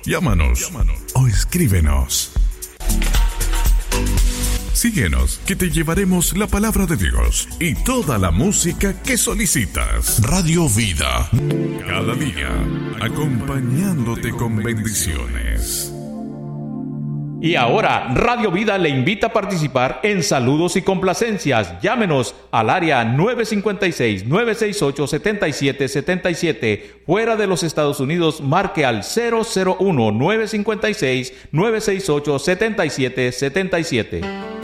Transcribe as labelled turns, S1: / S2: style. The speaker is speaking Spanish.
S1: Llámanos o escríbenos. Síguenos, que te llevaremos la palabra de Dios y toda la música que solicitas. Radio Vida, cada día, acompañándote con bendiciones.
S2: Y ahora, Radio Vida le invita a participar en saludos y complacencias. Llámenos al área 956-968-7777. Fuera de los Estados Unidos, marque al 001-956-968-7777.